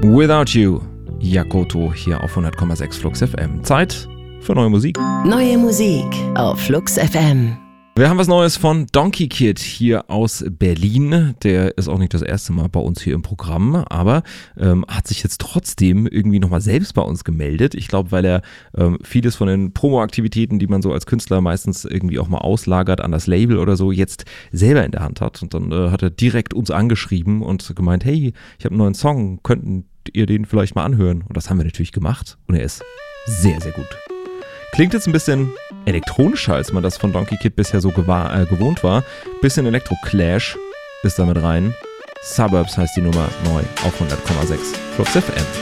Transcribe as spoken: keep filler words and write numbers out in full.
Without You, Yakoto hier auf hundert Komma sechs Flux F M. Zeit für neue Musik. Neue Musik auf Flux F M. Wir haben was Neues von Donkey Kid hier aus Berlin. Der ist auch nicht das erste Mal bei uns hier im Programm, aber ähm, hat sich jetzt trotzdem irgendwie nochmal selbst bei uns gemeldet. Ich glaube, weil er ähm, vieles von den Promo-Aktivitäten, die man so als Künstler meistens irgendwie auch mal auslagert an das Label oder so, jetzt selber in der Hand hat. Und dann äh, hat er direkt uns angeschrieben und gemeint, hey, ich habe einen neuen Song, könnten ihr den vielleicht mal anhören? Und das haben wir natürlich gemacht und er ist sehr, sehr gut. Klingt jetzt ein bisschen elektronischer, als man das von Donkey Kid bisher so gewahr, äh, gewohnt war. Bisschen Elektro-Clash ist da mit rein. Suburbs heißt die Nummer neu auf hundert Komma sechs Flux F M.